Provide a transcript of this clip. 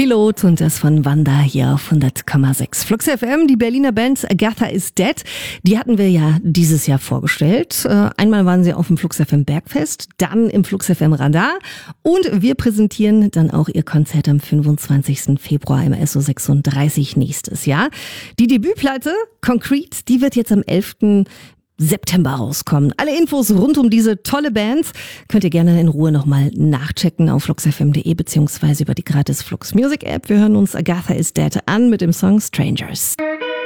Pilot und das von Wanda hier auf 100,6. Flux FM, die Berliner Band Agatha is Dead, die hatten wir ja dieses Jahr vorgestellt. Einmal waren sie auf dem Flux FM Bergfest, dann im Flux FM Radar und wir präsentieren dann auch ihr Konzert am 25. Februar im SO 36 nächstes Jahr. Die Debütplatte Concrete, die wird jetzt am 11. September rauskommen. Alle Infos rund um diese tolle Band könnt ihr gerne in Ruhe nochmal nachchecken auf fluxfm.de beziehungsweise über die gratis Flux Music App. Wir hören uns Agatha is Dead an mit dem Song Strangers.